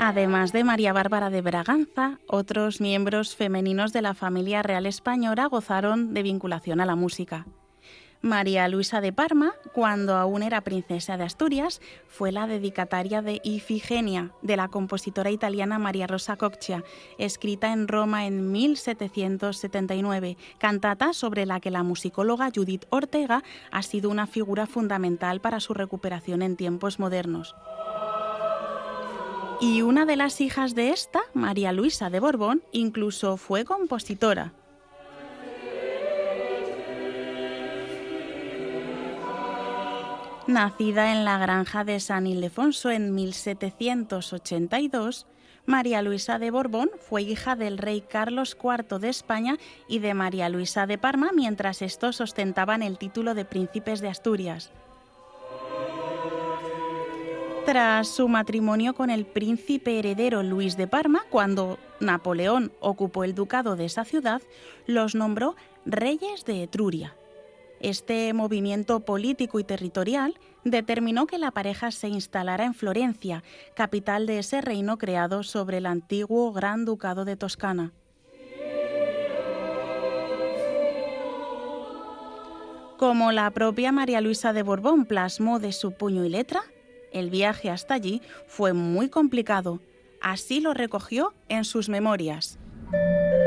Además de María Bárbara de Braganza, otros miembros femeninos de la familia real española gozaron de vinculación a la música. María Luisa de Parma, cuando aún era princesa de Asturias, fue la dedicataria de Ifigenia, de la compositora italiana María Rosa Coccia, escrita en Roma en 1779, cantata sobre la que la musicóloga Judith Ortega ha sido una figura fundamental para su recuperación en tiempos modernos. Y una de las hijas de esta, María Luisa de Borbón, incluso fue compositora. Nacida en la granja de San Ildefonso en 1782, María Luisa de Borbón fue hija del rey Carlos IV de España y de María Luisa de Parma, mientras estos ostentaban el título de príncipes de Asturias. Tras su matrimonio con el príncipe heredero Luis de Parma, cuando Napoleón ocupó el ducado de esa ciudad, los nombró reyes de Etruria. Este movimiento político y territorial determinó que la pareja se instalara en Florencia, capital de ese reino creado sobre el antiguo Gran Ducado de Toscana. Como la propia María Luisa de Borbón plasmó de su puño y letra, el viaje hasta allí fue muy complicado. Así lo recogió en sus memorias.